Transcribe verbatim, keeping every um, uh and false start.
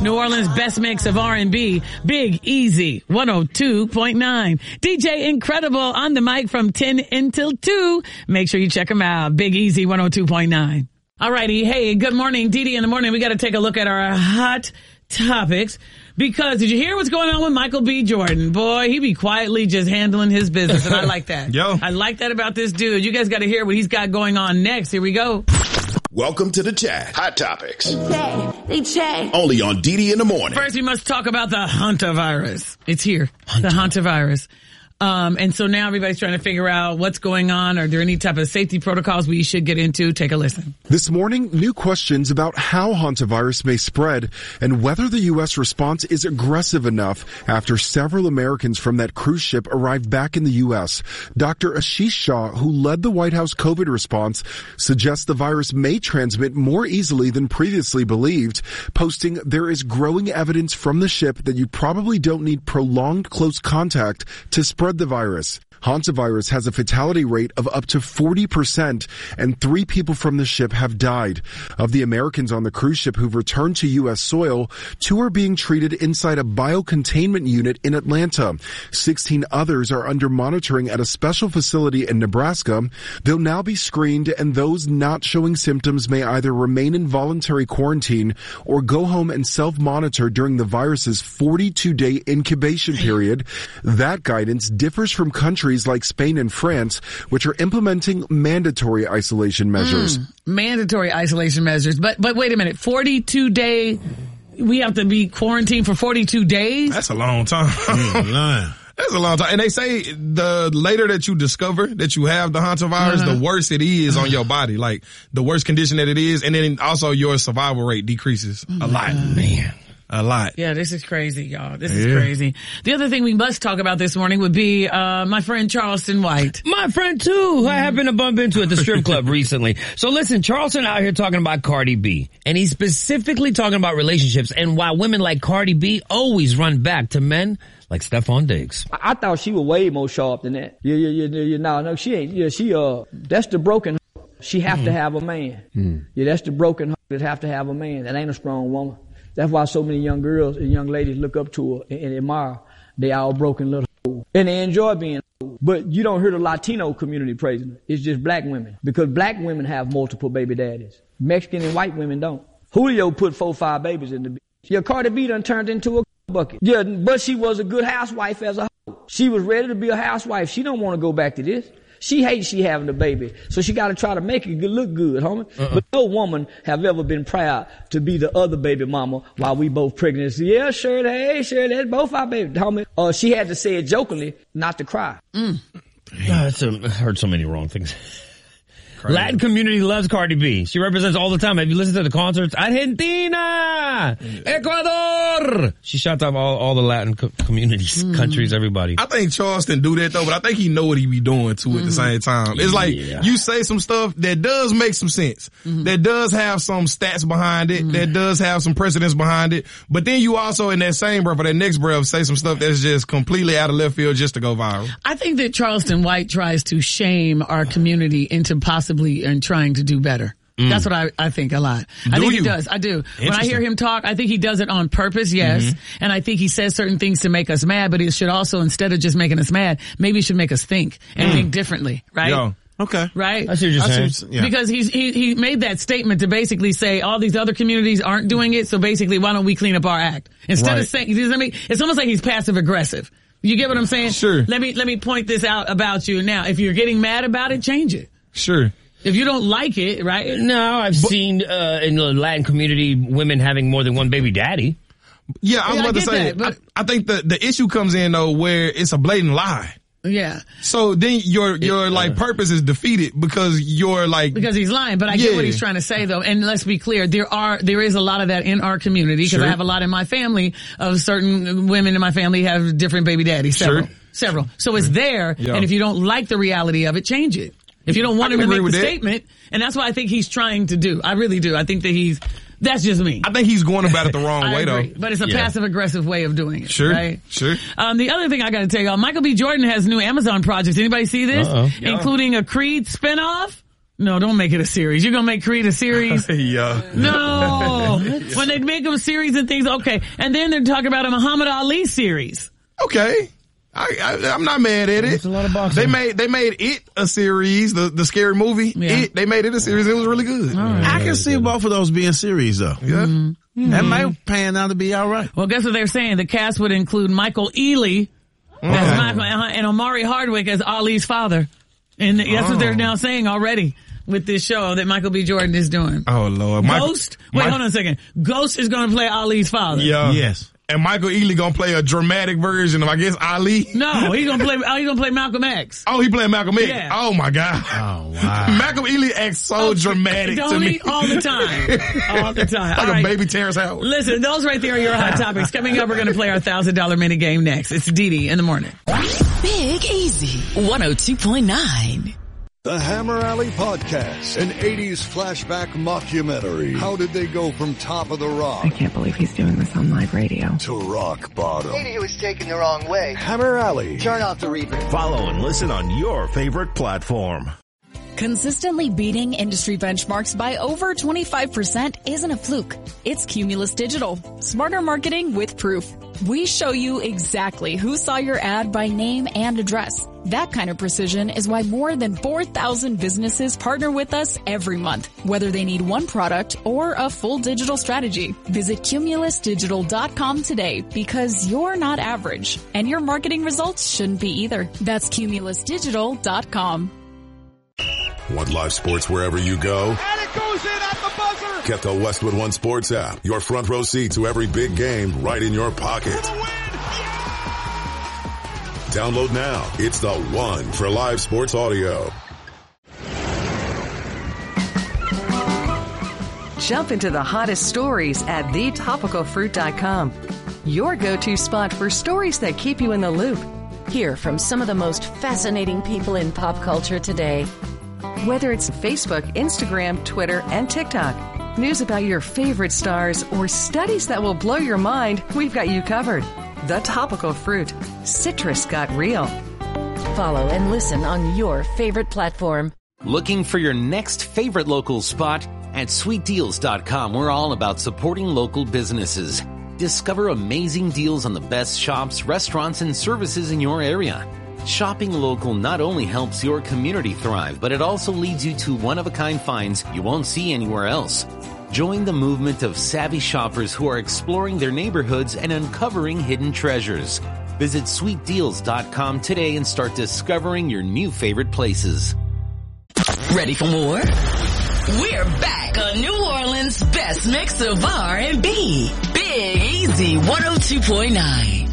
New Orleans' best mix of R and B, Big Easy, one oh two point nine. D J Incredible on the mic from ten until two. Make sure you check him out. Big Easy, one oh two point nine. Alrighty. Hey, good morning. Dee Dee in the morning. We got to take a look at our hot topics. Because did you hear what's going on with Michael B. Jordan? Boy, he be quietly just handling his business, and I like that. Yo. I like that about this dude. You guys got to hear what he's got going on next. Here we go. Welcome to the chat. Hot topics. They chat. They chat. Only on D D in the morning. First, we must talk about the hantavirus. It's here. Hunter. The hantavirus. Um, and so now everybody's trying to figure out what's going on. Are there any type of safety protocols we should get into? Take a listen. This morning, new questions about how hantavirus may spread and whether the U S response is aggressive enough after several Americans from that cruise ship arrived back in the U S. Doctor Ashish Shah, who led the White House COVID response, suggests the virus may transmit more easily than previously believed, posting, "There is growing evidence from the ship that you probably don't need prolonged close contact to spread the virus." Hantavirus has a fatality rate of up to forty percent, and three people from the ship have died. Of the Americans on the cruise ship who've returned to U S soil, two are being treated inside a biocontainment unit in Atlanta. sixteen others are under monitoring at a special facility in Nebraska. They'll now be screened, and those not showing symptoms may either remain in voluntary quarantine or go home and self-monitor during the virus's forty-two day incubation period. That guidance differs from countries like Spain and France, which are implementing mandatory isolation measures. Mm, mandatory isolation measures. But but wait a minute, forty-two day, we have to be quarantined for forty-two days? That's a long time. Mm, That's a long time. And they say the later that you discover that you have the hantavirus, uh-huh. the worse it is on your body. Like, the worse condition that it is. And then also your survival rate decreases oh a lot. God. Man. A lot. Yeah, this is crazy, y'all. This yeah. is crazy. The other thing we must talk about this morning would be uh my friend Charleston White. My friend too, who I happened to bump into at the strip club recently. So listen, Charleston out here talking about Cardi B, and he's specifically talking about relationships and why women like Cardi B always run back to men like Stephon Diggs. I, I thought she was way more sharp than that. Yeah, yeah, yeah, yeah. No, no, she ain't. Yeah, she uh, that's the broken. She have mm. to have a man. Mm. Yeah, that's the broken that have to have a man. That ain't a strong woman. That's why so many young girls and young ladies look up to her and, and admire. They all broken little hoes. And they enjoy being hoes. But you don't hear the Latino community praising her. It's just black women. Because black women have multiple baby daddies. Mexican and white women don't. Julio put four, five babies in the bitch. Yeah, Cardi B done turned into a bucket. Yeah, but she was a good housewife as a hoe. She was ready to be a housewife. She don't want to go back to this. She hates she having a baby, so she got to try to make it look good, homie. Uh-uh. But no woman have ever been proud to be the other baby mama while we both pregnant. So, yeah, Shirley, hey, Shirley, that's both our baby, homie. Uh, she had to say it jokingly, not to cry. Mm. Oh, that's a, I heard so many wrong things. Latin community loves Cardi B. She represents all the time. Have you listened to the concerts? Argentina! Ecuador! She shouts out all, all the Latin co- communities, mm. countries, everybody. I think Charleston do that though, but I think he know what he be doing too mm. at the same time. It's like, yeah. you say some stuff that does make some sense. Mm-hmm. That does have some stats behind it. Mm. That does have some precedence behind it. But then you also in that same breath or that next breath say some stuff that's just completely out of left field just to go viral. I think that Charleston White tries to shame our community into possibly and trying to do better. Mm. That's what I, I think a lot. Do I think you? he does. I do. When I hear him talk, I think he does it on purpose, yes. Mm-hmm. And I think he says certain things to make us mad, but he should also, instead of just making us mad, maybe he should make us think and mm. think differently, right? Yo. Okay. Right? I see what you're saying. Yeah. Because he's, he, he made that statement to basically say all these other communities aren't doing it, so basically why don't we clean up our act? Instead right. of saying, you know what I mean? It's almost like he's passive aggressive. You get what I'm saying? Sure. Let me, let me point this out about you. Now, if you're getting mad about it, change it. Sure. If you don't like it, right? No, I've but, seen uh in the Latin community women having more than one baby daddy. Yeah, I was yeah, about I to say, that, but, I, I think the, the issue comes in though where it's a blatant lie. Yeah. So then your, your it, like uh, purpose is defeated because you're like. Because he's lying, but I yeah. get what he's trying to say though. And let's be clear, there are, there is a lot of that in our community because sure. I have a lot in my family of certain women in my family have different baby daddies. Several. Sure. Several. So it's there. Yeah. And if you don't like the reality of it, change it. If you don't want him to make the that. statement, and that's what I think he's trying to do. I really do. I think that he's, that's just me. I think he's going about it the wrong way agree, though. But it's a yeah. passive aggressive way of doing it. Sure. Right? Sure. Um, the other thing I gotta tell y'all, Michael B. Jordan has new Amazon projects. Anybody see this? Uh-oh. Including a Creed spinoff. No, don't make it a series. You're going to make Creed a series? yeah. No. When they make them series and things, okay. And then they're talking about a Muhammad Ali series. Okay. I, I, I'm not mad at it. That's a lot of boxing. They made, they made it a series, the, the scary movie. Yeah. It, they made it a series. It was really good. Right. I can see both of those being series though. Yeah. Mm-hmm. That might pan out to be all right. Well, guess what they're saying? The cast would include Michael Ealy as Michael, and Omari Hardwick as Ali's father. And that's what they're now saying already with this show that Michael B. Jordan is doing. Oh, Lord. Michael, Ghost? Wait, Michael, hold on a second. Ghost is going to play Ali's father. Yeah. Yes. And Michael Ealy gonna play a dramatic version of, I guess, Ali. No, he's going to play, oh, he's going to play Malcolm X. Oh, he playing Malcolm X. Yeah. Oh my God. Oh, wow. Malcolm Ealy acts so Oh, dramatic Don't to me. he? All the time. All the time. like All a right. baby Terrence Howard. Listen, those right there are your hot topics. Coming up, we're going to play our one thousand dollars mini game next. It's Dee Dee in the morning. Big Easy, one oh two point nine. The Hammer Alley Podcast, an eighties flashback mockumentary. How did they go from top of the rock I can't believe he's doing this on live radio. to rock bottom? Maybe he was taken the wrong way. Hammer Alley. Turn off the reverb. Follow and listen on your favorite platform. Consistently beating industry benchmarks by over twenty-five percent isn't a fluke. It's Cumulus Digital. Smarter marketing with proof. We show you exactly who saw your ad by name and address. That kind of precision is why more than four thousand businesses partner with us every month, whether they need one product or a full digital strategy. Visit cumulus digital dot com today because you're not average and your marketing results shouldn't be either. That's cumulus digital dot com. Want live sports wherever you go? And it goes in at the buzzer. Get the Westwood One Sports app. Your front row seat to every big game right in your pocket. Download now. It's the one for live sports audio. Jump into the hottest stories at the topical fruit dot com. Your go-to spot for stories that keep you in the loop. Hear from some of the most fascinating people in pop culture today. Whether it's Facebook, Instagram, Twitter, and TikTok, news about your favorite stars, or studies that will blow your mind, we've got you covered. The Topical Fruit. Citrus got real. Follow and listen on your favorite platform. Looking for your next favorite local spot? At sweet deals dot com, we're all about supporting local businesses. Discover amazing deals on the best shops, restaurants, and services in your area. Shopping local not only helps your community thrive, but it also leads you to one-of-a-kind finds you won't see anywhere else. Join the movement of savvy shoppers who are exploring their neighborhoods and uncovering hidden treasures. Visit sweet deals dot com today and start discovering your new favorite places. Ready for more? We're back on New Orleans' best mix of R and B. Big Easy one oh two point nine.